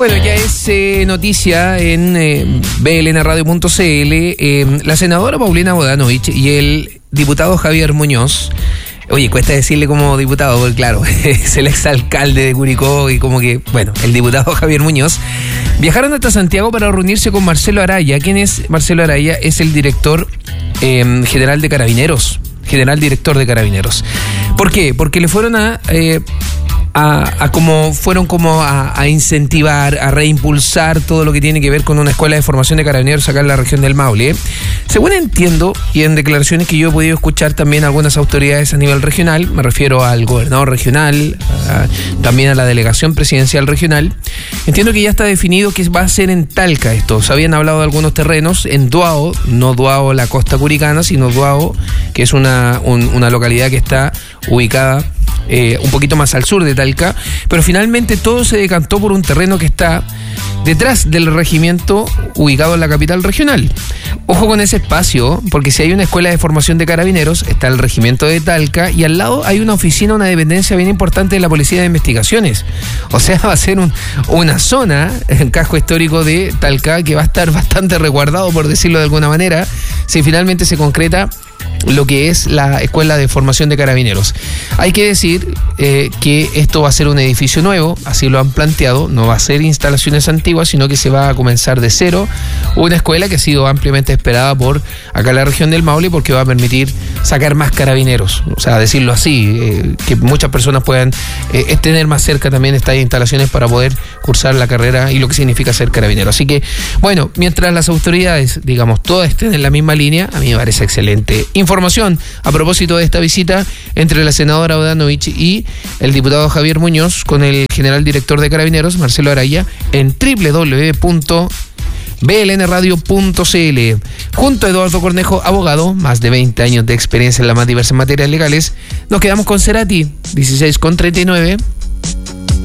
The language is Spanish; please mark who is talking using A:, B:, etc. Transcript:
A: Bueno, ya es noticia en blnradio.cl. La senadora Paulina Bodanovich y el diputado Javier Muñoz. Oye, cuesta decirle como diputado, porque claro, es el exalcalde de Curicó y como que, bueno, el diputado Javier Muñoz, viajaron hasta Santiago para reunirse con Marcelo Araya. ¿Quién es Marcelo Araya? Es el director general de Carabineros, general director de Carabineros. ¿Por qué? Porque le fueron a incentivar, a reimpulsar todo lo que tiene que ver con una escuela de formación de carabineros acá en la región del Maule. Según entiendo, y en declaraciones que yo he podido escuchar también a algunas autoridades a nivel regional, me refiero al gobernador regional, también a la delegación presidencial regional, entiendo que ya está definido que va a ser en Talca esto. Se habían hablado de algunos terrenos en Duao, no Duao la costa curicana, sino Duao, que es una localidad que está ubicada un poquito más al sur de Talca, pero finalmente todo se decantó por un terreno que está detrás del regimiento ubicado en la capital regional. Ojo con ese espacio, porque si hay una escuela de formación de carabineros, está el regimiento de Talca y al lado hay una oficina, una dependencia bien importante de la Policía de Investigaciones. O sea, va a ser una zona, el casco histórico de Talca, que va a estar bastante resguardado, por decirlo de alguna manera, si finalmente se concreta lo que es la escuela de formación de carabineros. Hay que decir que esto va a ser un edificio nuevo, así lo han planteado, no va a ser instalaciones antiguas, sino que se va a comenzar de cero, una escuela que ha sido ampliamente esperada por acá en la región del Maule, porque va a permitir sacar más carabineros, o sea, decirlo así, que muchas personas puedan tener más cerca también estas instalaciones para poder cursar la carrera y lo que significa ser carabinero. Así que, bueno, mientras las autoridades, digamos, todas estén en la misma línea, a mí me parece excelente. Información a propósito de esta visita entre la senadora Bodanovich y el diputado Javier Muñoz con el general director de Carabineros, Marcelo Araya, en www.blnradio.cl. Junto a Eduardo Cornejo, abogado, más de 20 años de experiencia en las más diversas materias legales, nos quedamos con Cerati, 16:39.